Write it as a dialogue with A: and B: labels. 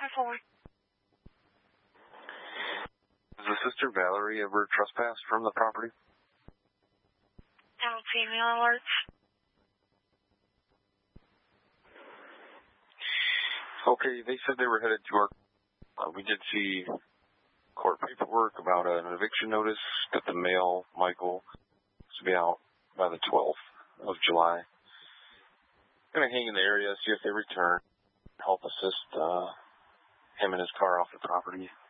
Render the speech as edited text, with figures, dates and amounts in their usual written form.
A: Has the Sister Valerie ever trespassed from the property?
B: I don't see any alerts.
A: Okay, they said they were headed to our... we did see court paperwork about an eviction notice that the male, Michael, was to be out by the 12th of July. Going to hang in the area, see if they return, help assist him and his car off the property.